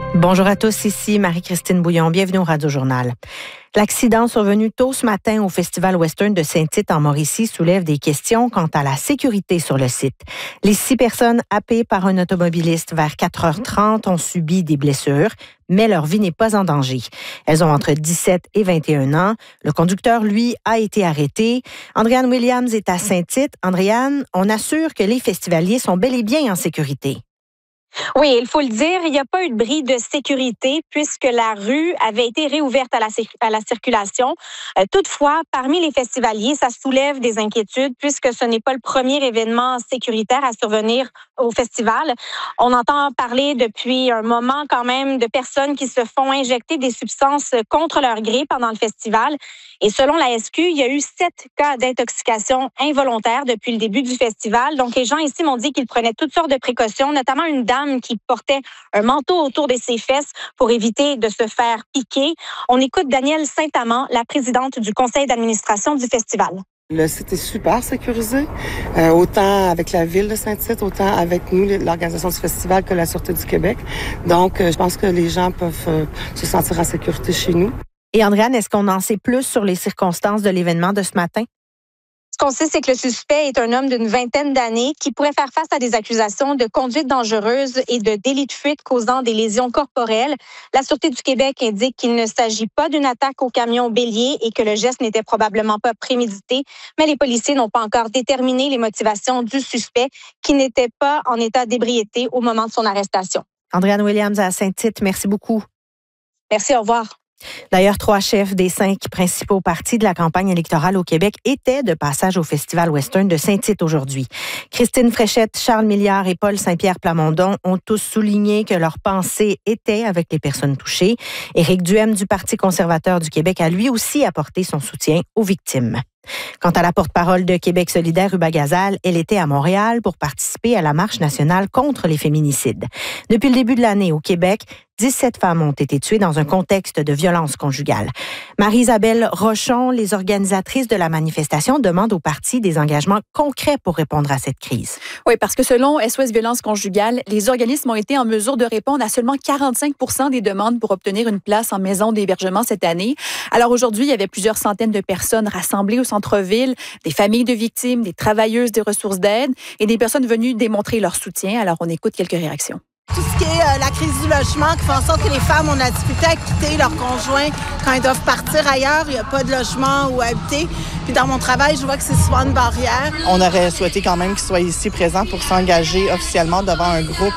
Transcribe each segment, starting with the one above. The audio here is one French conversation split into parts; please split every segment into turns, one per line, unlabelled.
Bonjour à tous, ici Marie-Christine Bouillon. Bienvenue au Radio-Journal. L'accident survenu tôt ce matin au Festival Western de Saint-Tite en Mauricie soulève des questions quant à la sécurité sur le site. Les 6 personnes happées par un automobiliste vers 4h30 ont subi des blessures, mais leur vie n'est pas en danger. Elles ont entre 17 et 21 ans. Le conducteur, lui, a été arrêté. Andréane Williams est à Saint-Tite. Andréane, on assure que les festivaliers sont bel et bien en sécurité.
Oui, il faut le dire, il n'y a pas eu de bris de sécurité puisque la rue avait été réouverte à la circulation. Toutefois, parmi les festivaliers, ça soulève des inquiétudes puisque ce n'est pas le premier événement sécuritaire à survenir au festival. On entend parler depuis un moment quand même de personnes qui se font injecter des substances contre leur gré pendant le festival. Et selon la SQ, il y a eu 7 cas d'intoxication involontaire depuis le début du festival. Donc, les gens ici m'ont dit qu'ils prenaient toutes sortes de précautions, notamment une dame qui portait un manteau autour de ses fesses pour éviter de se faire piquer. On écoute Danielle Saint-Amand, la présidente du conseil d'administration du festival.
Le site est super sécurisé, autant avec la ville de Saint-Tite, autant avec nous, l'organisation du festival, que la Sûreté du Québec. Donc, je pense que les gens peuvent se sentir en sécurité chez nous.
Et Andréane, est-ce qu'on en sait plus sur les circonstances de l'événement de ce matin?
Ce qu'on sait, c'est que le suspect est un homme d'une vingtaine d'années qui pourrait faire face à des accusations de conduite dangereuse et de délit de fuite causant des lésions corporelles. La Sûreté du Québec indique qu'il ne s'agit pas d'une attaque au camion bélier et que le geste n'était probablement pas prémédité, mais les policiers n'ont pas encore déterminé les motivations du suspect qui n'était pas en état d'ébriété au moment de son arrestation.
Andréane Williams à Saint-Tite, merci beaucoup.
Merci, au revoir.
D'ailleurs, 3 chefs des 5 principaux partis de la campagne électorale au Québec étaient de passage au Festival Western de Saint-Tite aujourd'hui. Christine Fréchette, Charles Milliard et Paul Saint-Pierre Plamondon ont tous souligné que leur pensée était avec les personnes touchées. Éric Duhem du Parti conservateur du Québec a lui aussi apporté son soutien aux victimes. Quant à la porte-parole de Québec solidaire, Ruba Gazal, elle était à Montréal pour participer à la marche nationale contre les féminicides. Depuis le début de l'année au Québec, 17 femmes ont été tuées dans un contexte de violence conjugale. Marie-Isabelle Rochon, les organisatrices de la manifestation, demandent au parti des engagements concrets pour répondre à cette crise.
Oui, parce que selon SOS Violence conjugale, les organismes ont été en mesure de répondre à seulement 45% des demandes pour obtenir une place en maison d'hébergement cette année. Alors aujourd'hui, il y avait plusieurs centaines de personnes rassemblées au centre-ville, des familles de victimes, des travailleuses des ressources d'aide et des personnes venues démontrer leur soutien. Alors on écoute quelques réactions.
Tout ce qui est la crise du logement qui fait en sorte que les femmes ont la difficulté à quitter leur conjoint quand ils doivent partir ailleurs. Il n'y a pas de logement où habiter. Puis dans mon travail, je vois que c'est souvent une barrière.
On aurait souhaité quand même qu'ils soient ici présents pour s'engager officiellement devant un groupe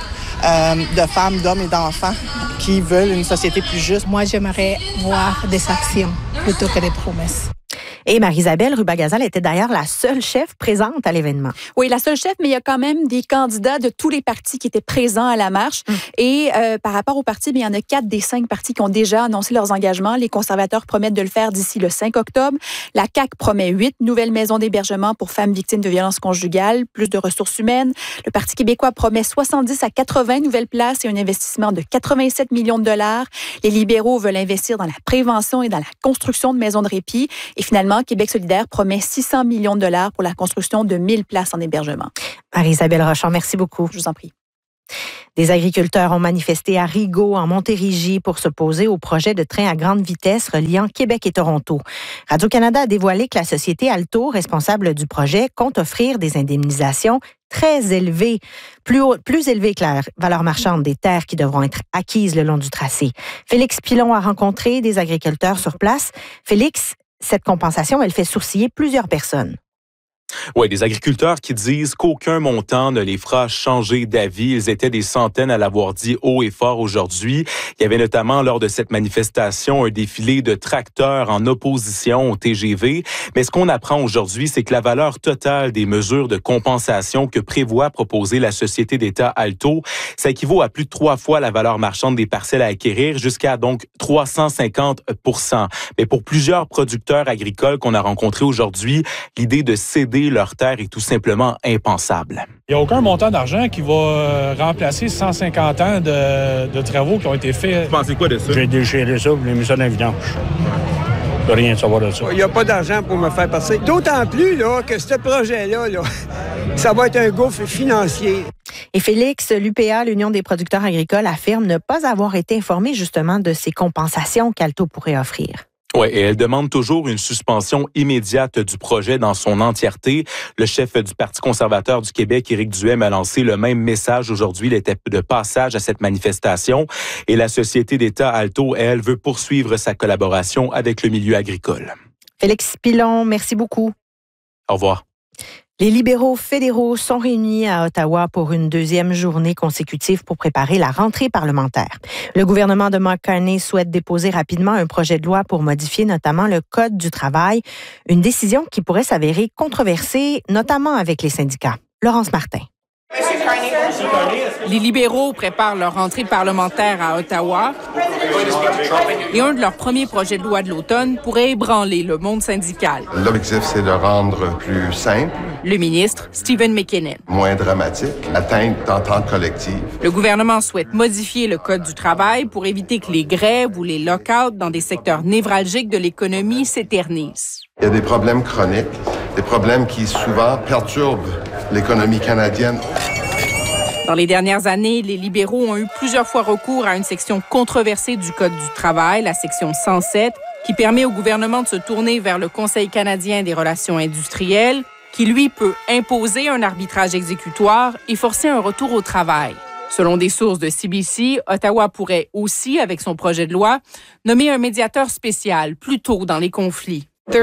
de femmes, d'hommes et d'enfants qui veulent une société plus juste.
Moi, j'aimerais voir des actions plutôt que des promesses.
Et Marie-Isabelle Ruba Gazal était d'ailleurs la seule chef présente à l'événement.
Oui, la seule chef, mais il y a quand même des candidats de tous les partis qui étaient présents à la marche. Et par rapport aux partis, il y en a 4 des 5 partis qui ont déjà annoncé leurs engagements. Les conservateurs promettent de le faire d'ici le 5 octobre. La CAQ promet 8 nouvelles maisons d'hébergement pour femmes victimes de violences conjugales, plus de ressources humaines. Le Parti québécois promet 70 à 80 nouvelles places et un investissement de 87 millions de dollars. Les libéraux veulent investir dans la prévention et dans la construction de maisons de répit. Et finalement, Québec solidaire promet 600 millions de dollars pour la construction de 1000 places en hébergement.
Marie-Isabelle Rochon, merci beaucoup.
Je vous en prie.
Des agriculteurs ont manifesté à Rigaud, en Montérégie, pour s'opposer au projet de train à grande vitesse reliant Québec et Toronto. Radio-Canada a dévoilé que la société Alto, responsable du projet, compte offrir des indemnisations très élevées, plus élevées que la valeur marchande des terres qui devront être acquises le long du tracé. Félix Pilon a rencontré des agriculteurs sur place. Félix, cette compensation, elle fait sourciller plusieurs personnes.
Oui, des agriculteurs qui disent qu'aucun montant ne les fera changer d'avis. Ils étaient des centaines à l'avoir dit haut et fort aujourd'hui. Il y avait notamment lors de cette manifestation un défilé de tracteurs en opposition au TGV. Mais ce qu'on apprend aujourd'hui, c'est que la valeur totale des mesures de compensation que prévoit proposer la société d'État Alto, ça équivaut à plus de 3 fois la valeur marchande des parcelles à acquérir, jusqu'à donc 350%. Mais pour plusieurs producteurs agricoles qu'on a rencontrés aujourd'hui, l'idée de céder leur terre est tout simplement impensable.
Il n'y a aucun montant d'argent qui va remplacer 150 ans de travaux qui ont été faits.
Vous pensez quoi de ça?
J'ai déchiré ça, j'ai mis ça dans le vidange. Je peux rien savoir de ça.
Il n'y a pas d'argent pour me faire passer. D'autant plus là, que ce projet-là, ça va être un gouffre financier.
Et Félix, l'UPA, l'Union des producteurs agricoles, affirme ne pas avoir été informé justement de ces compensations qu'Alto pourrait offrir.
Oui, et elle demande toujours une suspension immédiate du projet dans son entièreté. Le chef du Parti conservateur du Québec, Éric Duhaime, a lancé le même message aujourd'hui. Il était de passage à cette manifestation. Et la société d'État Alto, elle, veut poursuivre sa collaboration avec le milieu agricole.
Félix Pilon, merci beaucoup.
Au revoir.
Les libéraux fédéraux sont réunis à Ottawa pour une deuxième journée consécutive pour préparer la rentrée parlementaire. Le gouvernement de Mark Carney souhaite déposer rapidement un projet de loi pour modifier notamment le Code du travail, une décision qui pourrait s'avérer controversée, notamment avec les syndicats. Laurence Martin.
Les libéraux préparent leur rentrée parlementaire à Ottawa et un de leurs premiers projets de loi de l'automne pourrait ébranler le monde syndical.
L'objectif, c'est de rendre plus simple.
Le ministre, Stephen McKinnon.
Moins dramatique, atteindre d'entente collective.
Le gouvernement souhaite modifier le Code du travail pour éviter que les grèves ou les lock-outs dans des secteurs névralgiques de l'économie s'éternisent.
Il y a des problèmes chroniques, des problèmes qui souvent perturbent l'économie canadienne.
Dans les dernières années, les libéraux ont eu plusieurs fois recours à une section controversée du Code du travail, la section 107, qui permet au gouvernement de se tourner vers le Conseil canadien des relations industrielles, qui, lui, peut imposer un arbitrage exécutoire et forcer un retour au travail. Selon des sources de CBC, Ottawa pourrait aussi, avec son projet de loi, nommer un médiateur spécial plus tôt dans les conflits. Il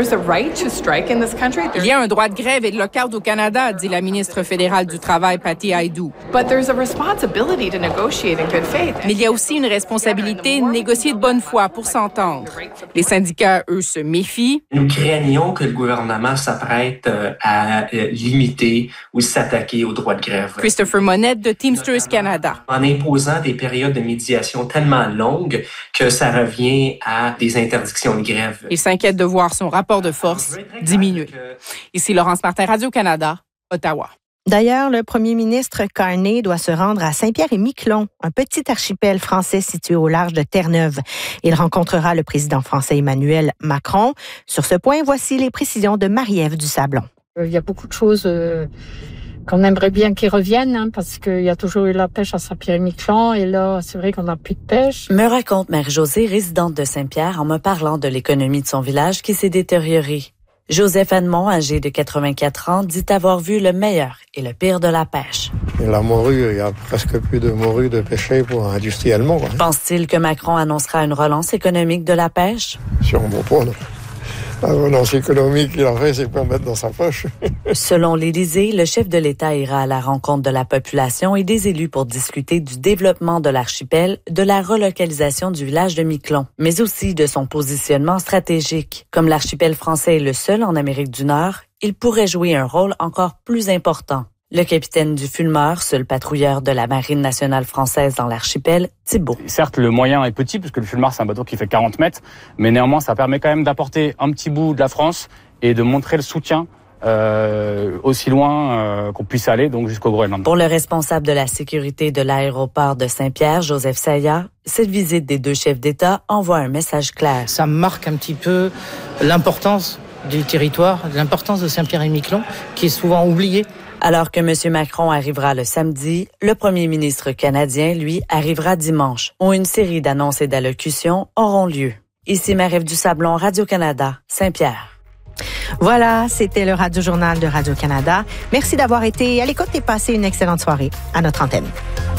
y a un droit de grève et de lock-out au Canada, dit la ministre fédérale du Travail, Patty Hajdu. Mais il y a aussi une responsabilité de négocier de bonne foi pour s'entendre. Les syndicats, eux, se méfient.
Nous craignons que le gouvernement s'apprête à limiter ou s'attaquer aux droits de grève.
Christopher Monette de Teamsters Canada.
En imposant des périodes de médiation tellement longues que ça revient à des interdictions de grève.
Il s'inquiète de voir son rapport de force diminuer. Ici Laurence Martin, Radio-Canada, Ottawa.
D'ailleurs, le premier ministre Carney doit se rendre à Saint-Pierre-et-Miquelon, un petit archipel français situé au large de Terre-Neuve. Il rencontrera le président français Emmanuel Macron. Sur ce point, voici les précisions de Marie-Ève Dusablon.
Il y a beaucoup de choses qu'on aimerait bien qu'ils reviennent, parce qu'il y a toujours eu la pêche à Saint-Pierre-et-Miquelon, et là, c'est vrai qu'on n'a plus de pêche.
Me raconte Marie-Josée, résidente de Saint-Pierre, en me parlant de l'économie de son village qui s'est détériorée. Joseph Edmond, âgé de 84 ans, dit avoir vu le meilleur et le pire de la pêche.
Et la morue, il y a presque plus de morue de pêcher pour industriellement.
Pense-t-il que Macron annoncera une relance économique de la pêche?
Sûrement pas, non. La relance économique qu'il a fait, c'est pour mettre dans sa poche.
Selon l'Élysée, le chef de l'État ira à la rencontre de la population et des élus pour discuter du développement de l'archipel, de la relocalisation du village de Miquelon, mais aussi de son positionnement stratégique. Comme l'archipel français est le seul en Amérique du Nord, il pourrait jouer un rôle encore plus important. Le capitaine du Fulmar, seul patrouilleur de la Marine nationale française dans l'archipel, Thibault.
Certes, le moyen est petit, puisque le Fulmar, c'est un bateau qui fait 40 mètres, mais néanmoins, ça permet quand même d'apporter un petit bout de la France et de montrer le soutien aussi loin qu'on puisse aller, donc jusqu'au Groenland.
Pour le responsable de la sécurité de l'aéroport de Saint-Pierre, Joseph Saya, cette visite des deux chefs d'État envoie un message clair.
Ça marque un petit peu l'importance du territoire, l'importance de Saint-Pierre-et-Miquelon, qui est souvent oubliée.
Alors que M. Macron arrivera le samedi, le premier ministre canadien, lui, arrivera dimanche, où une série d'annonces et d'allocutions auront lieu. Ici Marie-Ève Dusablon, Radio-Canada, Saint-Pierre.
Voilà, c'était le Radio-Journal de Radio-Canada. Merci d'avoir été à l'écoute et passé une excellente soirée à notre antenne.